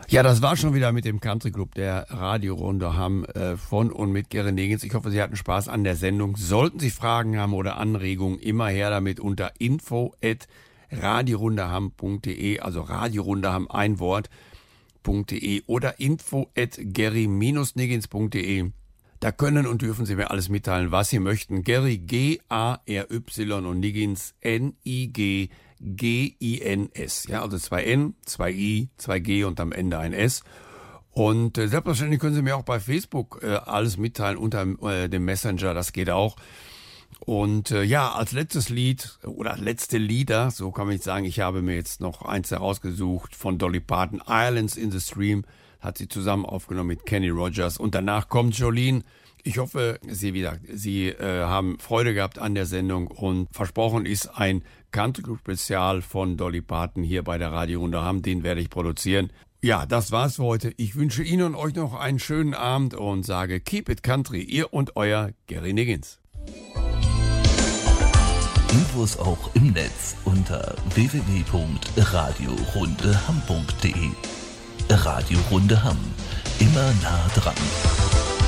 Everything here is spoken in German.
Ja, das war schon wieder mit dem Country Club der Radiorunde Hamm von und mit Gary Niggins. Ich hoffe, Sie hatten Spaß an der Sendung. Sollten Sie Fragen haben oder Anregungen, immer her damit unter info@radiorundeham.de, also Radiorundeham ein Wort.de oder info@gary-niggins.de. Da können und dürfen Sie mir alles mitteilen, was Sie möchten. Gary, G-A-R-Y und Niggins, N-I-G-G-I-N-S. Ja, also 2 N, 2 I, 2 G und am Ende ein S. Und selbstverständlich können Sie mir auch bei Facebook alles mitteilen unter dem Messenger, das geht auch. Und ja, als letztes Lied oder letzte Lieder, so kann man nicht sagen, ich habe mir jetzt noch eins herausgesucht von Dolly Parton, Islands in the Stream, hat sie zusammen aufgenommen mit Kenny Rogers. Und danach kommt Jolene. Ich hoffe, Sie haben Freude gehabt an der Sendung und versprochen ist ein Country Club Spezial von Dolly Parton hier bei der Radiorunde Hamm. Den werde ich produzieren. Ja, das war's für heute. Ich wünsche Ihnen und euch noch einen schönen Abend und sage Keep it Country, Ihr und Euer Gary Niggins. Infos auch im Netz unter www.radiorundeham.de. Radiorunde Hamm. Immer nah dran.